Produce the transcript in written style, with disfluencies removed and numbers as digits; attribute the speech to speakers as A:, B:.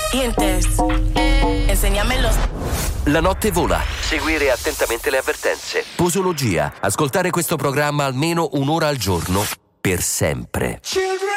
A: dientes, enséñamelos.
B: La notte vola. Seguire attentamente le avvertenze. Posologia. Ascoltare questo programma almeno un'ora al giorno. Per sempre.